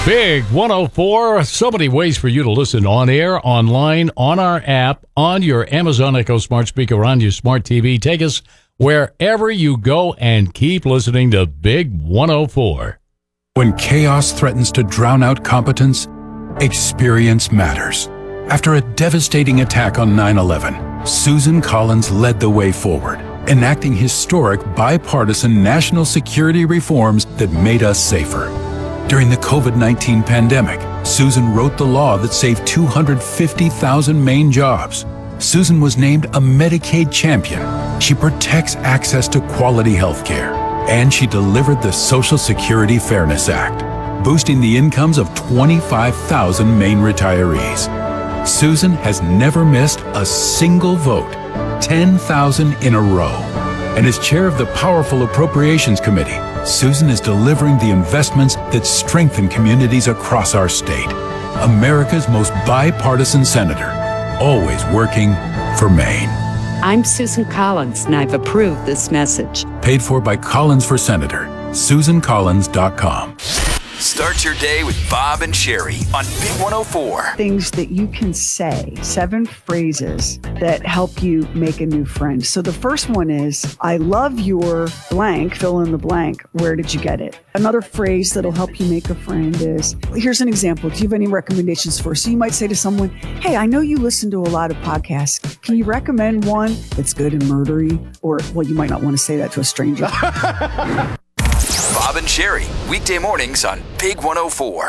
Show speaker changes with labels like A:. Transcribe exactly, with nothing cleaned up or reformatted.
A: Big one oh four. So many ways for you to listen on air, online, on our app, on your Amazon Echo smart speaker, on your smart T V. Take us wherever you go and keep listening to Big one oh four.
B: When chaos threatens to drown out competence, experience matters. After a devastating attack on nine eleven, Susan Collins led the way forward, enacting historic bipartisan national security reforms that made us safer. During the COVID nineteen pandemic, Susan wrote the law that saved two hundred fifty thousand Maine jobs. Susan was named a Medicaid champion. She protects access to quality health care. And she delivered the Social Security Fairness Act, boosting the incomes of twenty-five thousand Maine retirees. Susan has never missed a single vote, ten thousand in a row. And as chair of the powerful Appropriations Committee, Susan is delivering the investments that strengthen communities across our state. America's most bipartisan senator, always working for Maine.
C: I'm Susan Collins, and I've approved this message.
B: Paid for by Collins for Senator. Susan Collins dot com.
D: Start your day with Bob and Sherry on Big one oh four.
E: Things that you can say, seven phrases that help you make a new friend. So the first one is, I love your blank, fill in the blank. Where did you get it? Another phrase that'll help you make a friend is, here's an example. Do you have any recommendations for? So you might say to someone, hey, I know you listen to a lot of podcasts. Can you recommend one that's good and murdery? Or, well, you might not want to say that to a stranger.
D: Bob and Sherry, weekday mornings on Big one oh four.